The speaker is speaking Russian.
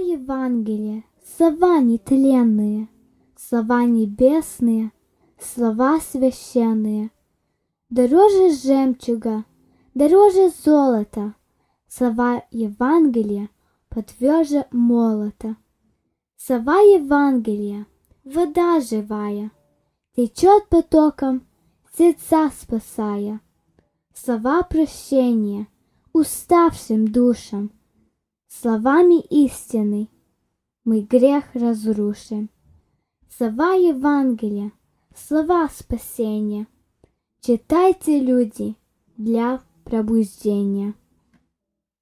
Евангелия, слова нетленные, слова небесные, слова священные. Дороже жемчуга, дороже золота, слова Евангелия потверже молота. Слова Евангелия, вода живая, течет потоком, сердца спасая. Слова прощения уставшим душам, словами истины мы грех разрушим. Слова Евангелия, слова спасения, читайте, люди, для пробуждения.